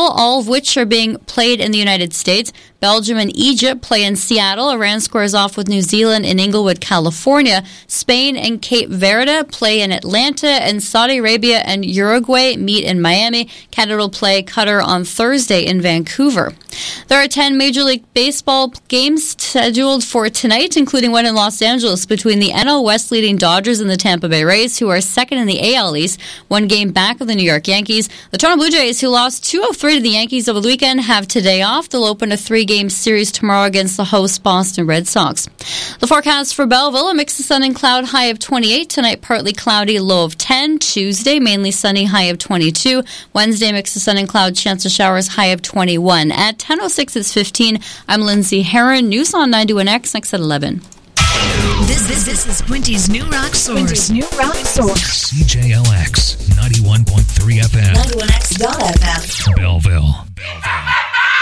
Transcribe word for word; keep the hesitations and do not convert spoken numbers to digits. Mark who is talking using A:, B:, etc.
A: all of which are being played in the United States. Belgium and Egypt play in Seattle. Iran squares off with New Zealand in Inglewood, California. Spain and Cape Verde play in Atlanta, and Saudi Arabia and Uruguay meet in Miami. Canada will play Qatar on Thursday in Vancouver. There are ten Major League Baseball games scheduled for tonight, including one in Los Angeles between the N L West leading Dodgers and the Tampa Bay Rays, who are second in the A L East, one game back of the New York Yankees. The Toronto Blue Jays, who lost two of three to the Yankees over the weekend, have today off. They'll open a three-game series tomorrow against the host Boston Red Sox. The forecast for Belleville: a mix of sun and cloud, high of twenty-eight. Tonight, partly cloudy, low of ten. Tuesday, mainly sunny, high of twenty-two. Wednesday, mix of sun and cloud, chance of showers, high of twenty-one. At ten oh six, it's fifteen. I'm Lindsay Heron. News on ninety-one X, next at eleven.
B: This, this, this is Quinty's New Rock Source. Quinty's New Rock Source.
C: C J L X ninety-one point three F M.
B: ninety-one X dot F M.
C: Belleville.